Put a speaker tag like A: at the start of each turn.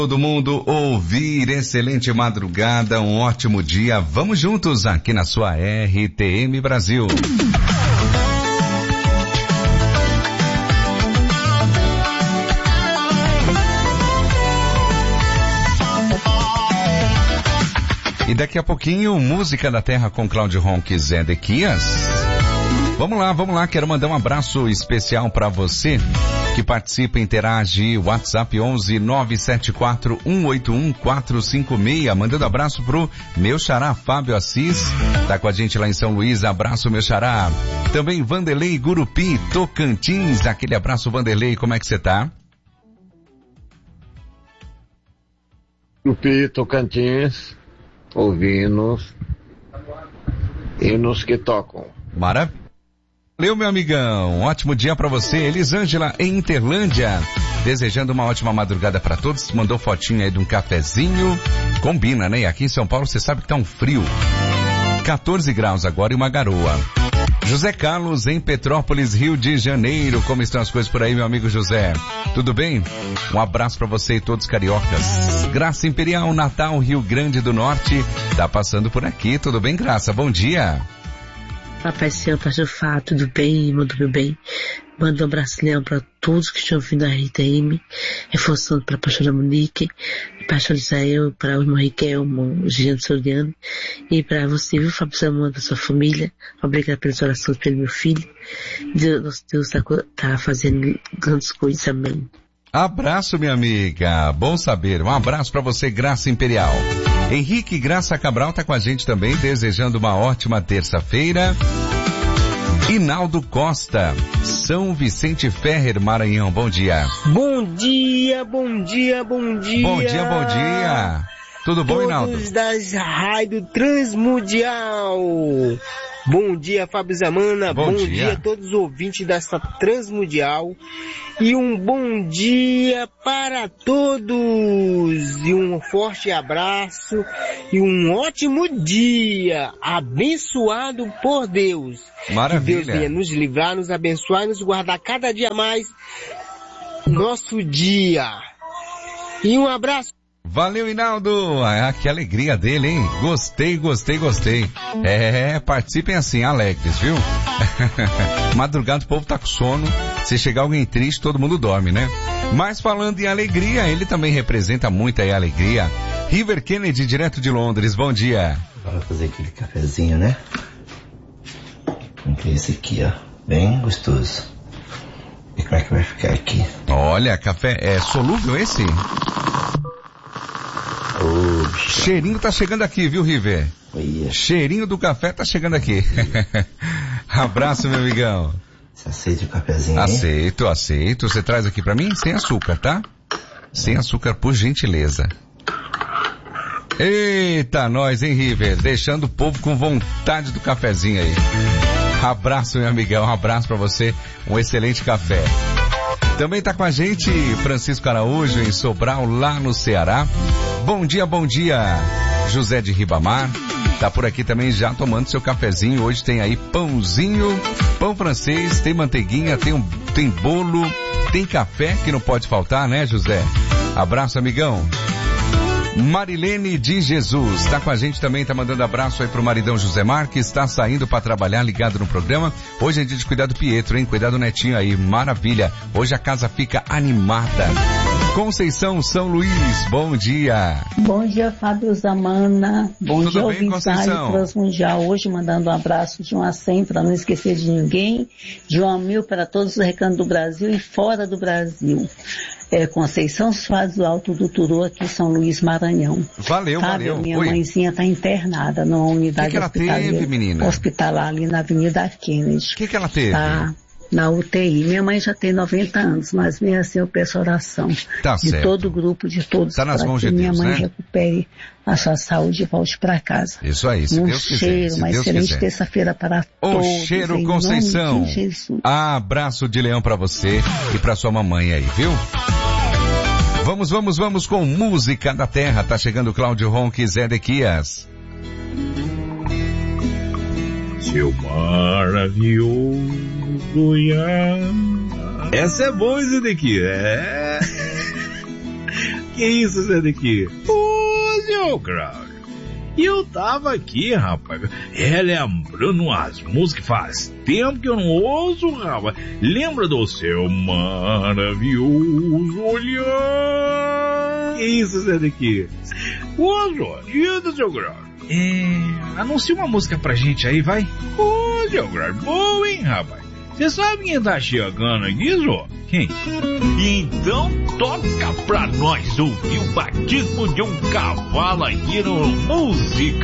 A: Todo mundo ouvir, excelente madrugada, um ótimo dia. Vamos juntos aqui na sua RTM Brasil. E daqui a pouquinho, Música da Terra com Cláudio Ronque e Zé Dequias. Vamos lá, quero mandar um abraço especial para você que participa e interage. WhatsApp 11 974 181 456. Mandando abraço pro meu xará Fábio Assis, tá com a gente lá em São Luís. Abraço, meu xará. Também Vanderlei Gurupi, Tocantins. Aquele abraço, Vanderlei, como é que você tá?
B: Gurupi, Tocantins, ouvindo hinos que tocam.
A: Maravilha. Valeu, meu amigão. Um ótimo dia pra você. Elisângela em Interlândia. Desejando uma ótima madrugada pra todos. Mandou fotinha aí de um cafezinho. Combina, né? E aqui em São Paulo você sabe que tá um frio. 14 graus agora e uma garoa. José Carlos em Petrópolis, Rio de Janeiro. Como estão as coisas por aí, meu amigo José? Tudo bem? Um abraço pra você e todos cariocas. Graça Imperial, Natal, Rio Grande do Norte. Tá passando por aqui. Tudo bem, Graça? Bom dia.
C: Papai Senhor, Pastor Fá, tudo bem, irmão, tudo bem? Manda um abraço leão para todos que estão ouvindo a RTM, reforçando para a pastora Monique, pastor Israel, para o irmão Riquelmo, o Jean Soriano, e para você, viu, Fábio Samanta, da sua família. Obrigado pelas orações pelo meu filho. Deus tá fazendo grandes coisas, amém.
A: Abraço, minha amiga. Bom saber. Um abraço para você, Graça Imperial. Henrique Graça Cabral tá com a gente também, desejando uma ótima terça-feira. Inaldo Costa, São Vicente Ferrer, Maranhão. Bom dia.
D: Bom dia, bom dia, bom dia.
A: Bom dia, bom dia. Tudo bom, Inaldo?
D: Todos das Rádio Transmundial. Bom dia, Fábio Zamana. Bom dia a todos os ouvintes dessa Transmundial. E um bom dia para todos. E um forte abraço. E um ótimo dia. Abençoado por Deus.
A: Maravilha.
D: Que Deus venha nos livrar, nos abençoar e nos guardar cada dia mais nosso dia. E um abraço.
A: Valeu, Inaldo. Ah, que alegria dele, hein? Gostei. Participem assim, alegres, viu? Madrugada o povo tá com sono. Se chegar alguém triste, todo mundo dorme, né? Mas falando em alegria, ele também representa muito aí a alegria. River Kennedy, direto de Londres. Bom dia.
E: Vamos fazer aquele cafezinho, né? Vamos ver esse aqui, ó. Bem gostoso. E como é que vai ficar aqui?
A: Olha, café é solúvel esse? Cheirinho tá chegando aqui, viu, River? Cheirinho do café tá chegando aqui. Abraço, meu amigão.
E: Você aceita o cafezinho aí?
A: Aceito. Você traz aqui pra mim? Sem açúcar, tá? Sem açúcar, por gentileza. Eita, nós, hein, River? Deixando o povo com vontade do cafezinho aí. Abraço, meu amigão. Um abraço pra você. Um excelente café. Também tá com a gente Francisco Araújo em Sobral, lá no Ceará. Bom dia, José de Ribamar. Tá por aqui também já tomando seu cafezinho. Hoje tem aí pãozinho, pão francês, tem manteiguinha, tem bolo, tem café que não pode faltar, né, José? Abraço, amigão. Marilene de Jesus tá com a gente também, tá mandando abraço aí pro maridão José Marques, tá saindo pra trabalhar, ligado no programa. Hoje é dia de cuidar do Pietro, hein? Cuidar do netinho aí, maravilha. Hoje a casa fica animada. Conceição, São Luís, bom dia.
F: Bom dia, Fábio Zamana. Bom
A: Tudo
F: dia,
A: bem, Conceição?
F: Transmundial. Hoje mandando um abraço de 1 a 100 para não esquecer de ninguém. De 1 a 1000 para todos os recantos do Brasil e fora do Brasil. Conceição Soares do Alto do Turu, aqui em São Luís, Maranhão.
A: Valeu.
F: Minha mãezinha está internada numa unidade
A: hospitalar
F: ali na Avenida Kennedy.
A: O que ela teve?
F: Tá na UTI. Minha mãe já tem 90 anos, mas mesmo assim eu peço oração de todo o grupo, de todos,
A: tá nas mãos de Deus,
F: minha mãe
A: né?
F: recupere a sua saúde e volte para casa.
A: Isso aí, se Deus quiser.
F: Uma excelente terça-feira para todos.
A: O cheiro, Conceição. Abraço de leão para você e para sua mamãe aí, viu? Vamos com Música da Terra. Tá chegando Cláudio Ronque e Zé Dequias.
G: Seu maravilhoso Goiás. Essa é boa, Zé Dequias. Que isso, Zé daqui? Ô, seu Cláudio. Eu tava aqui, rapaz, lembrando umas músicas que faz tempo que eu não ouço, rapaz. Lembra do seu maravilhoso olhar? Que isso, Zé daqui? Ô, Zé, seu Cláudio. Anuncia uma música pra gente aí, vai. Ô, seu Cláudio, boa, hein, rapaz? Você sabe quem tá chegando aqui, Zó? Quem? Então toca pra nós ouvir o batismo de um cavalo aqui no Música